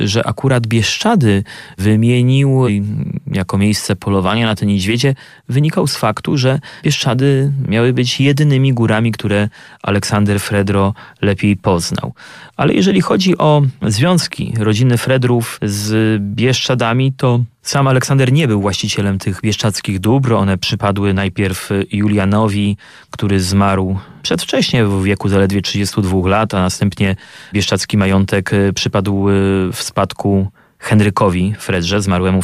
że akurat Bieszczady wymienił jako miejsce polowania na te niedźwiedzie, wynikał z faktu, że Bieszczady miały być jedynymi górami, które Aleksander Fredro lepiej poznał. Ale jeżeli chodzi o związki rodziny Fredrów z Bieszczadami, to sam Aleksander nie był właścicielem tych bieszczadzkich dóbr. One przypadły najpierw Julianowi, który zmarł przedwcześnie, w wieku zaledwie 32 lat, a następnie bieszczadzki majątek przypadł w spadku Henrykowi Fredrze, zmarłemu w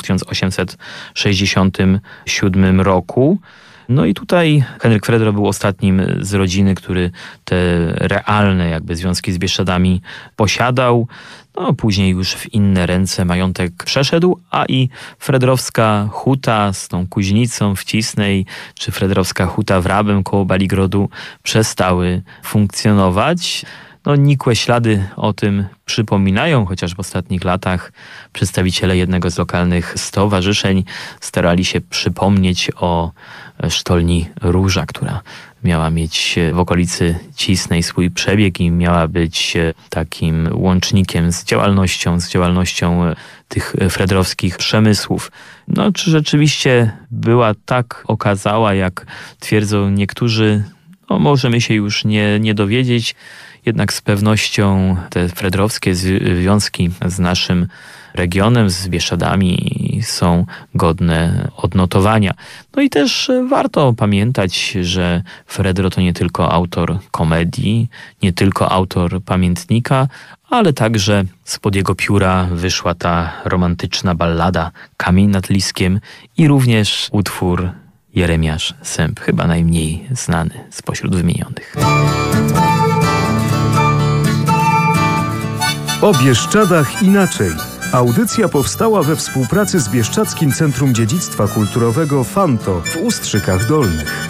1867 roku. No i tutaj Henryk Fredro był ostatnim z rodziny, który te realne jakby związki z Bieszczadami posiadał. No, później już w inne ręce majątek przeszedł, a i Fredrowska Huta z tą Kuźnicą w Cisnej, czy Fredrowska Huta w Rabem koło Baligrodu przestały funkcjonować. No, nikłe ślady o tym przypominają, chociaż w ostatnich latach przedstawiciele jednego z lokalnych stowarzyszeń starali się przypomnieć o sztolni Róża, która miała mieć w okolicy Cisnej swój przebieg i miała być takim łącznikiem z działalnością tych fredrowskich przemysłów. No, czy rzeczywiście była tak okazała, jak twierdzą niektórzy? No, możemy się już nie dowiedzieć. Jednak z pewnością te fredrowskie związki z naszym regionem, z Bieszczadami są godne odnotowania. No i też warto pamiętać, że Fredro to nie tylko autor komedii, nie tylko autor pamiętnika, ale także spod jego pióra wyszła ta romantyczna ballada Kamień nad Liskiem i również utwór Jeremiasz Sęp, chyba najmniej znany spośród wymienionych. O Bieszczadach inaczej. Audycja powstała we współpracy z Bieszczadzkim Centrum Dziedzictwa Kulturowego Fanto w Ustrzykach Dolnych.